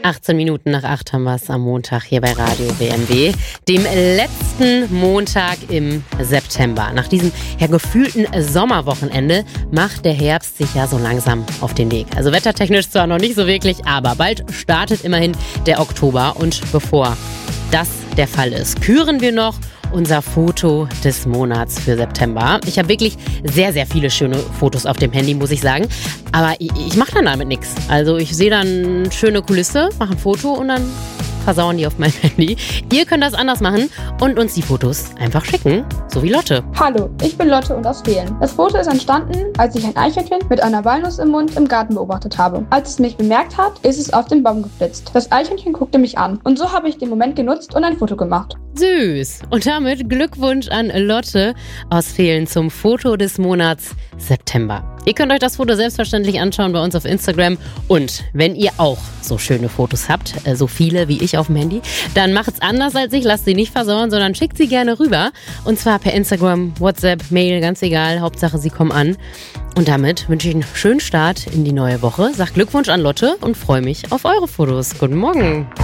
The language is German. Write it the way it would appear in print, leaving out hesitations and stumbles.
18 Minuten nach 8 haben wir es am Montag hier bei Radio WMW, dem letzten Montag im September. Nach diesem gefühlten Sommerwochenende macht der Herbst sich ja so langsam auf den Weg. Also wettertechnisch zwar noch nicht so wirklich, aber bald startet immerhin der Oktober. Und bevor das der Fall ist, küren wir noch unser Foto des Monats für September. Ich habe wirklich sehr, sehr viele schöne Fotos auf dem Handy, muss ich sagen. Aber ich mache dann damit nichts. Also ich sehe dann eine schöne Kulisse, mache ein Foto und dann versauen die auf mein Handy. Ihr könnt das anders machen und uns die Fotos einfach schicken, so wie Lotte. Hallo, ich bin Lotte und aus Fehlen. Das Foto ist entstanden, als ich ein Eichhörnchen mit einer Walnuss im Mund im Garten beobachtet habe. Als es mich bemerkt hat, ist es auf den Baum geflitzt. Das Eichhörnchen guckte mich an und so habe ich den Moment genutzt und ein Foto gemacht. Süß. Und damit Glückwunsch an Lotte aus Fehlen zum Foto des Monats September. Ihr könnt euch das Foto selbstverständlich anschauen bei uns auf Instagram. Und wenn ihr auch so schöne Fotos habt, so viele wie ich auf dem Handy, dann macht's anders als ich. Lasst sie nicht versauen, sondern schickt sie gerne rüber. Und zwar per Instagram, WhatsApp, Mail, ganz egal. Hauptsache, sie kommen an. Und damit wünsche ich einen schönen Start in die neue Woche. Sag Glückwunsch an Lotte und freue mich auf eure Fotos. Guten Morgen.